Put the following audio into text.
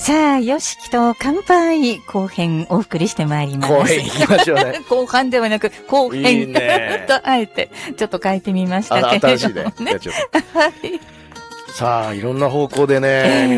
さあ、よしきと乾杯後編お送りしてまいります。 後編行きましょうね。 後半ではなく後編いいねとあえてちょっと変えてみましたけれどもね。 新しいね。はい。さあ、いろんな方向でね、